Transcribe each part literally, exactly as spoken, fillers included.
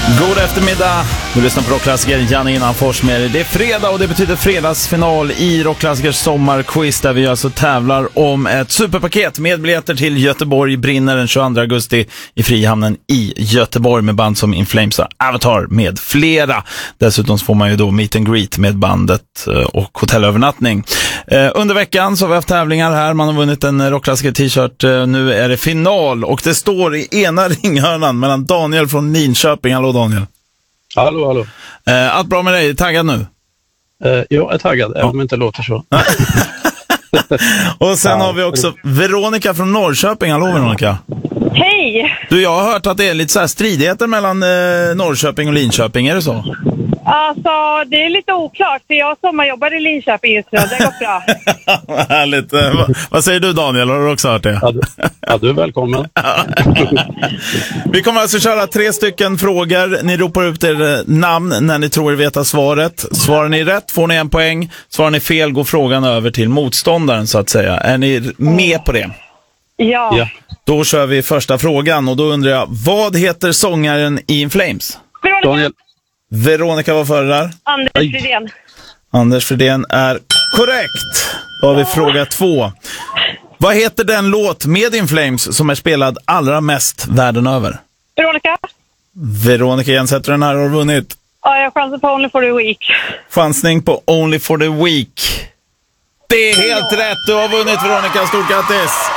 God eftermiddag, du lyssnar på Rockklassiker, Janne Innanfors med dig. Det är fredag och det betyder fredagsfinal i Rockklassikers sommarquiz där vi alltså tävlar om ett superpaket med biljetter till Göteborg brinner den tjugoandra augusti i Frihamnen i Göteborg med band som In Flames och Avatar med flera. Dessutom får man ju då meet and greet med bandet och hotellövernattning. Eh, under veckan så har vi haft tävlingar här, man har vunnit en Rockklassiker t-shirt. Eh, nu är det final och det står i ena ringhörnan mellan Daniel från Linköping. Hallå Daniel. Hallå, hallå. Eh, allt bra med dig? Taggad nu? Eh, jag är taggad, ja. Även om det inte låter så. Och sen ja. har vi också Veronica från Norrköping. Hallå Veronica. Hej! Du, jag har hört att det är lite så här stridigheter mellan eh, Norrköping och Linköping, är det så? Alltså, det är lite oklart för jag sommarjobbar i Linköping just nu, det går bra. Härligt. Va, vad säger du Daniel, har du också hört det? Ja, du, ja, du är välkommen. Vi kommer alltså köra tre stycken frågor. Ni ropar ut er namn när ni tror er veta svaret. Svarar ni rätt får ni en poäng. Svarar ni fel går frågan över till motståndaren så att säga. Är ni med på det? Ja. Ja. Då kör vi första frågan och då undrar jag, vad heter sångaren i In Flames? Veronica. Daniel. Veronica var före där. Anders Fridén. Anders Fridén är korrekt. Då har vi fråga två. Vad heter den låt med In Flames som är spelad allra mest världen över? Veronica. Veronica Jensätter, den här har vunnit. Ja, jag chansar på Only for the Week. Chansning på Only for the Week. Det är helt ja. rätt. Du har vunnit Veronica. Stort grattis.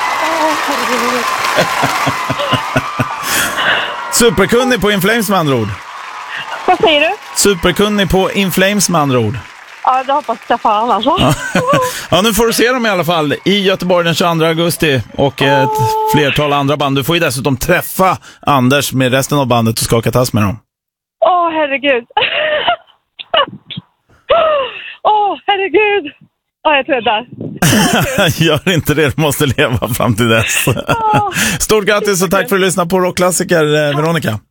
Superkunnig på In Flames med andra ord. Vad säger du? Superkunnig på In Flames med andra ord. Ja, det hoppas jag fan alltså. Ja. Ja, nu får du se dem i alla fall i Göteborg den tjugoandra augusti och ett flertal andra band. Du får ju dessutom träffa Anders med resten av bandet och skaka tass med dem. Åh, oh, herregud. Åh, oh, herregud. Ja, jag tror jag där. Gör inte det, du måste leva fram till dess. Stort grattis och tack för att du lyssnade på Rockklassiker, Veronica.